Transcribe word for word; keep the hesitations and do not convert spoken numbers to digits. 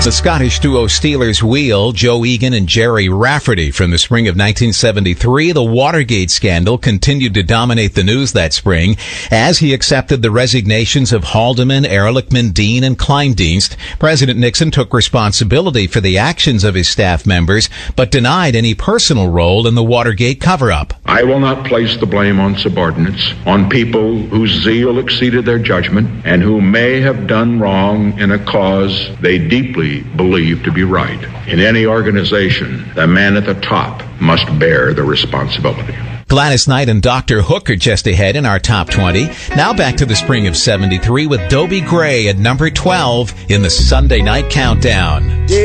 The Scottish duo Steelers wheel, Joe Egan and Jerry Rafferty from the spring of nineteen seventy-three. The Watergate scandal continued to dominate the news that spring as he accepted the resignations of Haldeman, Ehrlichman, Dean, and Kleindienst. President Nixon took responsibility for the actions of his staff members, but denied any personal role in the Watergate cover-up. I will not place the blame on subordinates, on people whose zeal exceeded their judgment and who may have done wrong in a cause they deeply believe to be right. In any organization, the man at the top must bear the responsibility. Gladys Knight and Doctor Hook are just ahead in our top twenty. Now back to the spring of seventy-three with Dobie Gray at number twelve in the Sunday Night Countdown.